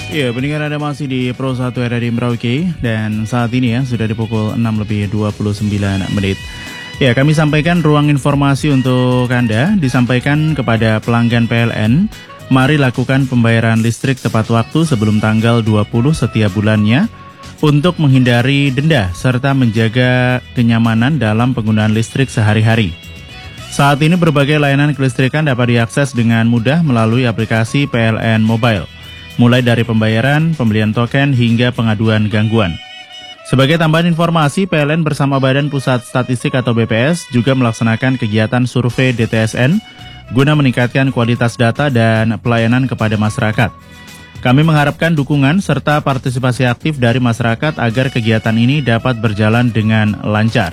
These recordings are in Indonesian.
Iya, pendengar Anda masih di Pro 1 RRI Merauke dan saat ini ya sudah di pukul 6:29. Ya, kami sampaikan ruang informasi untuk Anda disampaikan kepada pelanggan PLN. Mari lakukan pembayaran listrik tepat waktu sebelum tanggal 20 setiap bulannya untuk menghindari denda serta menjaga kenyamanan dalam penggunaan listrik sehari-hari. Saat ini berbagai layanan kelistrikan dapat diakses dengan mudah melalui aplikasi PLN Mobile, mulai dari pembayaran, pembelian token, hingga pengaduan gangguan. Sebagai tambahan informasi, PLN bersama Badan Pusat Statistik atau BPS juga melaksanakan kegiatan survei DTSN guna meningkatkan kualitas data dan pelayanan kepada masyarakat. Kami mengharapkan dukungan serta partisipasi aktif dari masyarakat agar kegiatan ini dapat berjalan dengan lancar.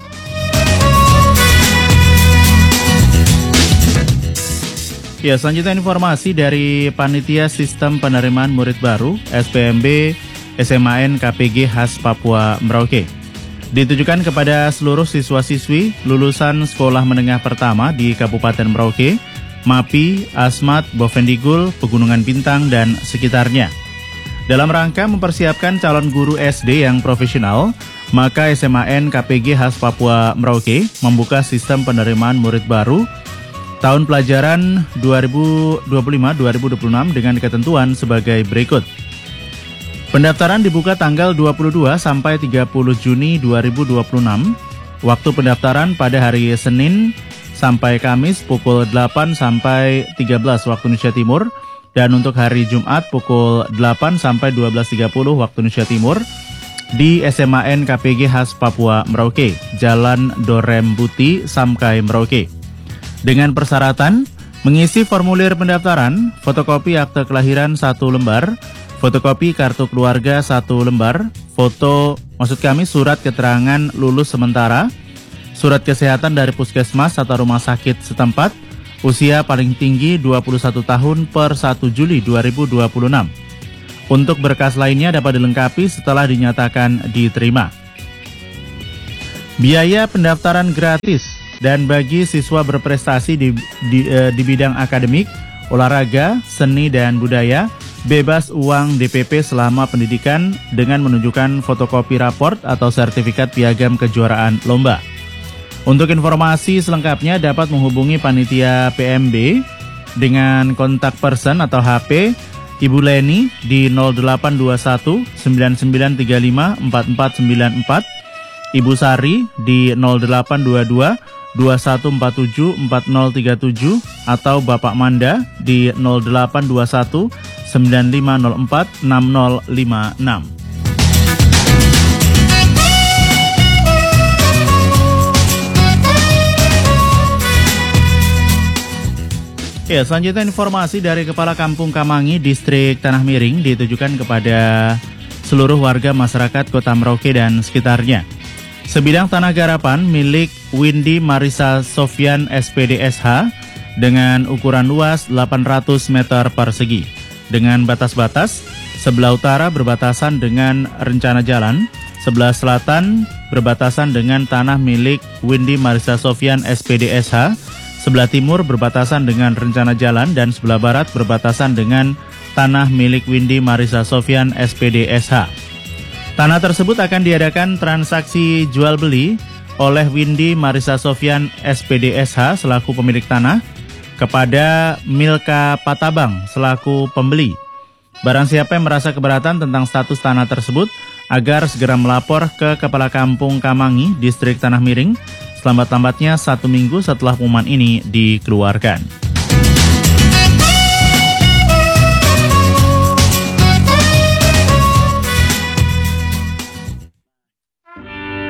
Ya, selanjutnya informasi dari Panitia Sistem Penerimaan Murid Baru SPMB SMAN KPG Khas Papua Merauke. Ditujukan kepada seluruh siswa-siswi lulusan sekolah menengah pertama di Kabupaten Merauke, Mapi, Asmat, Bovendigul, Pegunungan Bintang, dan sekitarnya. Dalam rangka mempersiapkan calon guru SD yang profesional, maka SMAN KPG Khas Papua Merauke membuka sistem penerimaan murid baru tahun pelajaran 2025-2026 dengan ketentuan sebagai berikut. Pendaftaran dibuka tanggal 22 sampai 30 Juni 2026. Waktu pendaftaran pada hari Senin sampai Kamis pukul 8 sampai 13 waktu Indonesia Timur dan untuk hari Jumat pukul 8 sampai 12.30 waktu Indonesia Timur di SMAN KPG Khas Papua Merauke, Jalan Dorembuti, Samkai, Merauke. Dengan persyaratan mengisi formulir pendaftaran, fotokopi akte kelahiran 1 lembar, fotokopi kartu keluarga 1 lembar, surat keterangan lulus sementara, surat kesehatan dari puskesmas atau rumah sakit setempat, usia paling tinggi 21 tahun per 1 Juli 2026. Untuk berkas lainnya dapat dilengkapi setelah dinyatakan diterima. Biaya pendaftaran gratis dan bagi siswa berprestasi di bidang akademik, olahraga, seni, dan budaya, bebas uang DPP selama pendidikan dengan menunjukkan fotokopi raport atau sertifikat piagam kejuaraan lomba. Untuk informasi selengkapnya dapat menghubungi Panitia PMB dengan kontak person atau HP Ibu Leni di 0821 9935 4494, Ibu Sari di 0822 2147 4037 atau Bapak Manda di 0821 9504 6056. Ya, selanjutnya informasi dari Kepala Kampung Kamangi, Distrik Tanah Miring ditujukan kepada seluruh warga masyarakat Kota Merauke dan sekitarnya. Sebidang tanah garapan milik Windy Marisa Sofyan SPDSH dengan ukuran luas 800 meter persegi. Dengan batas-batas, sebelah utara berbatasan dengan rencana jalan, sebelah selatan berbatasan dengan tanah milik Windy Marisa Sofyan SPDSH, sebelah timur berbatasan dengan rencana jalan, dan sebelah barat berbatasan dengan tanah milik Windy Marisa Sofyan SPDSH. Tanah tersebut akan diadakan transaksi jual-beli oleh Windy Marisa Sofyan SPDSH selaku pemilik tanah kepada Milka Patabang selaku pembeli. Barang siapa yang merasa keberatan tentang status tanah tersebut agar segera melapor ke Kepala Kampung Kamangi, Distrik Tanah Miring, selambat-lambatnya 1 minggu setelah pengumuman ini dikeluarkan.